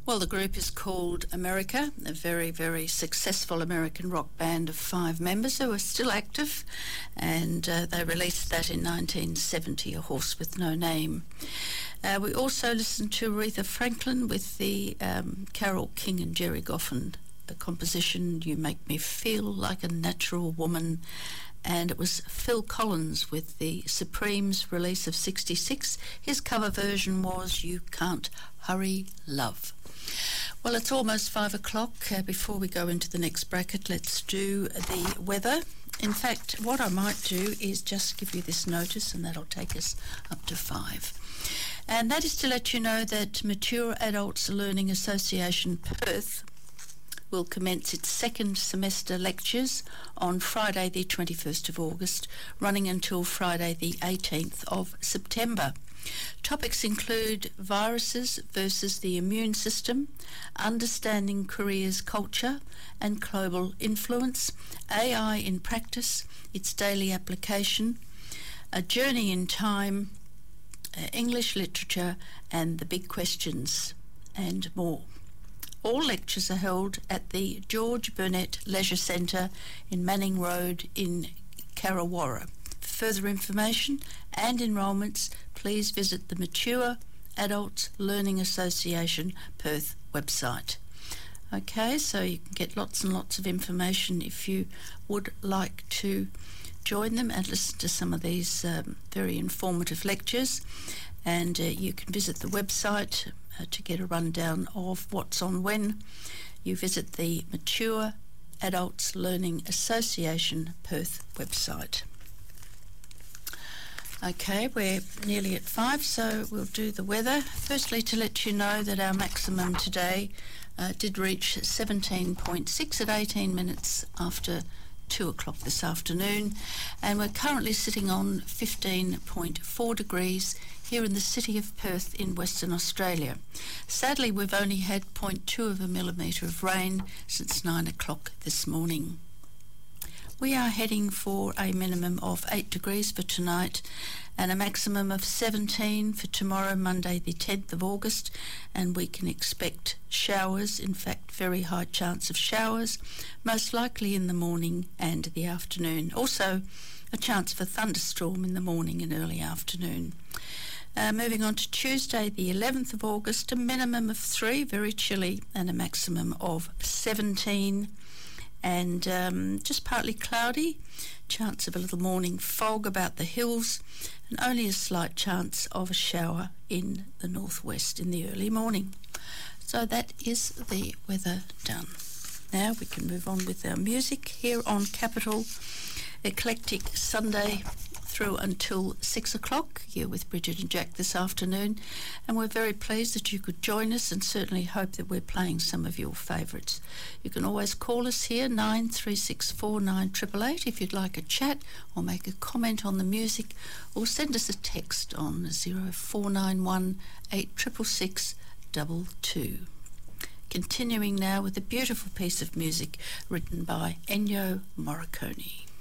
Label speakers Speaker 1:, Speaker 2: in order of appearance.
Speaker 1: Well, the group is called America, a very, very successful American rock band of 5 members who are still active, and they released that in 1970, A Horse with No Name. We also listened to Aretha Franklin with the Carole King and Jerry Goffin composition, You Make Me Feel Like a Natural Woman, and it was Phil Collins with the Supremes release of 66. His cover version was You Can't Hurry Love. Well, it's almost 5 o'clock. Before we go into the next bracket, let's do the weather. In fact, what I might do is just give you this notice, and that'll take us up to 5. And that is to let you know that Mature Adults Learning Association Perth will commence its second semester lectures on Friday the 21st of August, running until Friday the 18th of September. Topics include viruses versus the immune system, understanding careers culture and global influence, AI in practice, its daily application, a journey in time, English literature, and the big questions, and more. All lectures are held at the George Burnett Leisure Centre in Manning Road in Carrawarra. For further information and enrolments, please visit the Mature Adults Learning Association Perth website. Okay, so you can get lots and lots of information if you would like to join them and listen to some of these very informative lectures. And you can visit the website to get a rundown of what's on when. You visit the Mature Adults Learning Association Perth website. Okay, we're nearly at 5, so we'll do the weather. Firstly, to let you know that our maximum today did reach 17.6 at 18 minutes after 2 o'clock this afternoon, and we're currently sitting on 15.4 degrees here in the city of Perth in Western Australia. Sadly, we've only had 0.2 of a millimetre of rain since 9 o'clock this morning. We are heading for a minimum of 8 degrees for tonight and a maximum of 17 for tomorrow, Monday the 10th of August, and we can expect showers, in fact very high chance of showers, most likely in the morning and the afternoon. Also a chance for thunderstorm in the morning and early afternoon. Moving on to Tuesday the 11th of August, a minimum of 3, very chilly, and a maximum of 17. And just partly cloudy, chance of a little morning fog about the hills, and only a slight chance of a shower in the northwest in the early morning. So that is the weather done. Now we can move on with our music here on Capital Eclectic Sunday through until 6 o'clock here with Bridget and Jack this afternoon, and we're very pleased that you could join us and certainly hope that we're playing some of your favourites. You can always call us here 9364 9888 if you'd like a chat or make a comment on the music, or send us a text on 0491 8666 22. Continuing now with a beautiful piece of music written by Ennio Morricone.